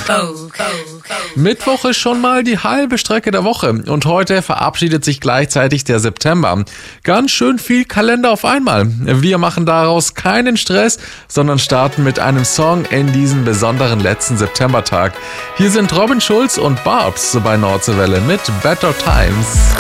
Mittwoch ist schon mal die halbe Strecke der Woche und heute verabschiedet sich gleichzeitig der September. Ganz schön viel Kalender auf einmal. Wir machen daraus keinen Stress, sondern starten mit einem Song in diesen besonderen letzten Septembertag. Hier sind Robin Schulz und Barbs bei Nordsee Welle mit Better Times.